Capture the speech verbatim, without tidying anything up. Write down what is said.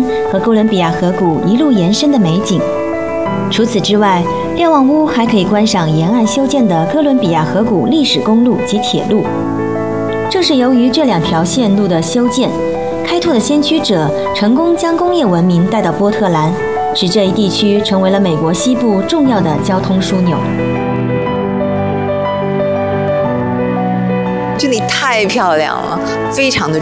和哥伦比亚河谷一路延伸的美景。除此之外，瞭望屋还可以观赏沿岸修建的哥伦比亚河谷历史公路及铁路。正是由于这两条线路的修建，开拓的先驱者成功将工业文明带到波特兰，使这一地区成为了美国西部重要的交通枢纽。 这里太漂亮了，非常的